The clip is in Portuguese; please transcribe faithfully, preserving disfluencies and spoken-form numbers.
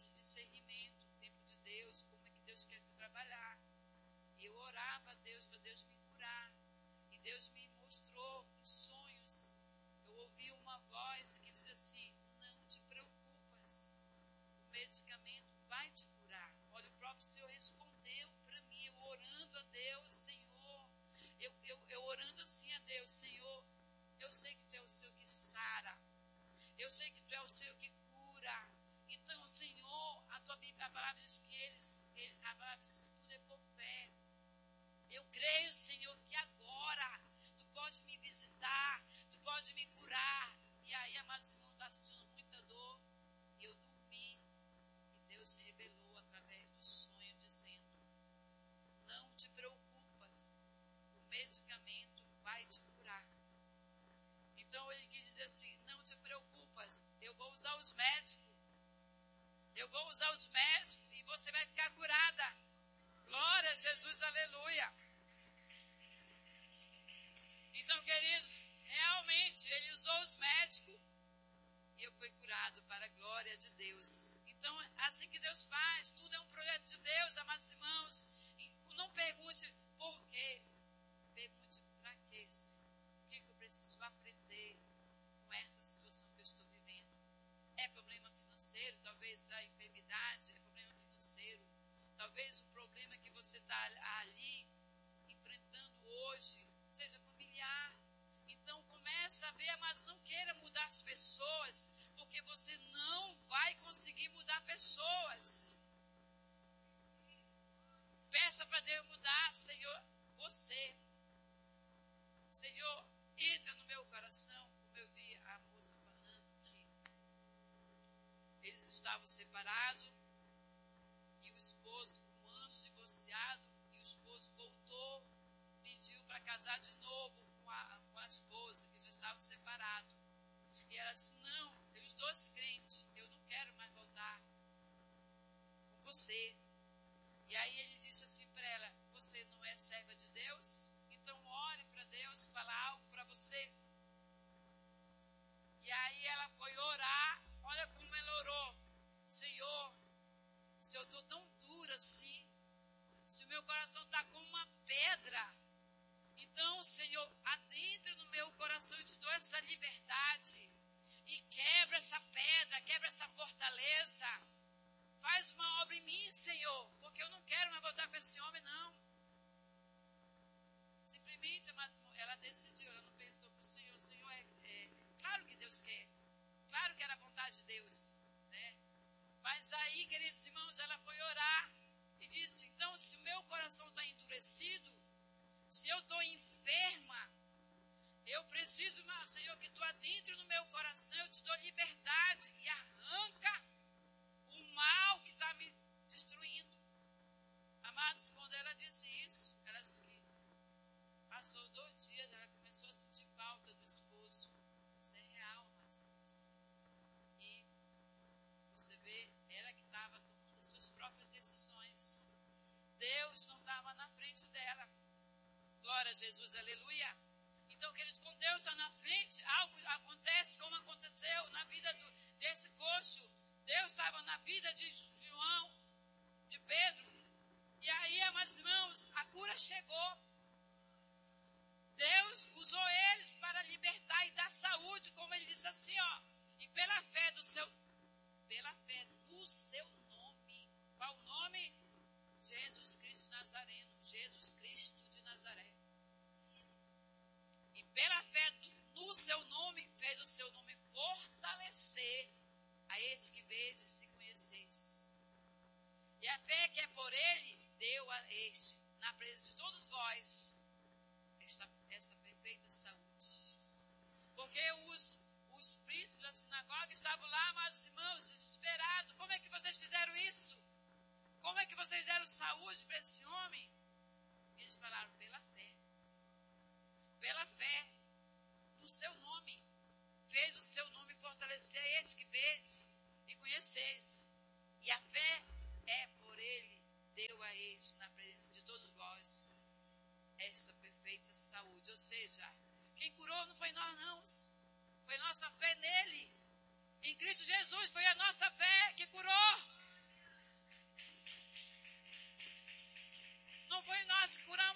esse discernimento, o tempo de Deus, como é que Deus quer trabalhar. E eu orava a Deus para Deus me curar. E Deus me mostrou os sonhos. Eu ouvi uma voz que dizia assim: não te preocupas, o medicamento vai te curar. Olha, o próprio Senhor respondeu para mim, eu orando a Deus, Senhor, eu, eu, eu orando assim a Deus, Senhor, eu sei que Tu é o Senhor que sara, eu sei que Tu é o Senhor que cura. Então, Senhor, a Tua Bíblia, a palavra diz que eles, a palavra diz que tudo é por fé. Eu creio, Senhor, que agora Tu pode me visitar, Tu pode me curar. E aí, amados irmãos, está sentindo muita dor. E eu dormi. E Deus se revelou através do sonho, dizendo: não te preocupas, o medicamento vai te curar. Então ele quis dizer assim: não te preocupas, eu vou usar os médicos. Eu vou usar os médicos e você vai ficar curada. Glória a Jesus, aleluia. Então, queridos, realmente ele usou os médicos e eu fui curado para a glória de Deus. Então, assim que Deus faz, tudo é um projeto de Deus, amados irmãos. E não pergunte por quê, pergunte para quê, Senhor. O que, que eu preciso aprender com essa situação que eu estou vivendo? É problema financeiro, talvez a enfermidade, é problema financeiro. Talvez o problema que você está ali enfrentando hoje seja familiar. Então começa a ver, mas não queira mudar as pessoas, porque você não vai conseguir mudar pessoas. Peça para Deus mudar, Senhor, você. Senhor, entra no meu coração, como eu vi a moça falando que eles estavam separados e o esposo, com anos divorciado, e o esposo voltou, pediu para casar de novo com a, com a esposa, que já estavam separados. E ela disse: não, os dois crentes, eu não quero mais voltar com você. E aí ele disse assim para ela: você não é serva de Deus? Então ore para Deus falar algo para você. E aí ela foi orar. Olha como ela orou: Senhor, se eu estou tão dura assim, se o meu coração está como uma pedra, então, Senhor, adentra no meu coração, eu te dou essa liberdade e quebra essa pedra, quebra essa fortaleza. Faz uma obra em mim, Senhor, porque eu não quero mais voltar com esse homem, não. Simplesmente, mas ela decidiu, ela não perguntou para o Senhor: Senhor, é, é claro que Deus quer, claro que era a vontade de Deus, né? Mas aí, queridos irmãos, ela foi orar e disse: então, se o meu coração está endurecido, se eu estou enferma, eu preciso, Senhor, que Tu adentre no meu coração, eu te dou liberdade e arranca o mal que está me destruindo. Amados, quando ela disse isso, ela disse que passou dois dias, ela começou a sentir falta do esposo. Isso é real, mas e você vê, ela que estava tomando as suas próprias decisões. Deus não estava na frente dela. Glória a Jesus, aleluia. Então, queridos, quando Deus está na frente, algo acontece como aconteceu na vida do, desse coxo. Deus estava na vida de João, de Pedro. E aí, amados irmãos, a cura chegou. Deus usou eles para libertar e dar saúde, como ele disse assim, ó. E pela fé do seu, pela fé do seu nome. Qual o nome? Jesus Cristo Nazareno. Jesus Cristo de Nazaré. E pela fé do, no seu nome, fez o seu nome fortalecer a este que vedes e conheceis. E a fé que é por ele, deu a este, na presença de todos vós, esta, esta perfeita saúde. Porque os, os príncipes da sinagoga estavam lá, amados irmãos, desesperados. Como é que vocês fizeram isso? Como é que vocês deram saúde para esse homem? E eles falaram: pela fé. Pela fé, no seu nome, fez o seu nome fortalecer a este que vedes e conheceis. E a fé é por ele, deu a este, na presença de todos vós, esta perfeita saúde. Ou seja, quem curou não foi nós, não. Foi nossa fé nele. Em Cristo Jesus foi a nossa fé que curou. foi nós que curamos